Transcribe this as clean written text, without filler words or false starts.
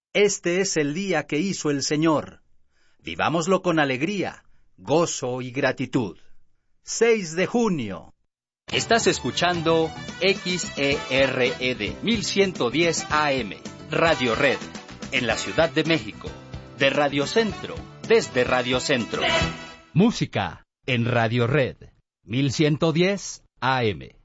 Este es el día que hizo el Señor. Vivámoslo con alegría, gozo y gratitud. 6 de junio. Estás escuchando XERED 1110 AM, Radio Red, en la Ciudad de México. De Radio Centro, desde Radio Centro. Música en Radio Red 1110 AM.